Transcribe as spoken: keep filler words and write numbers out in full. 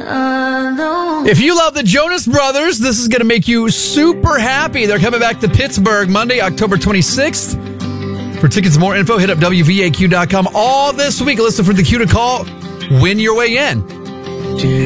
If you love the Jonas Brothers, this is going to make you super happy. They're coming back to Pittsburgh Monday, October twenty-sixth. For tickets and more info, hit up W V A Q dot com. All this week, listen for the cue to call. Win your way in.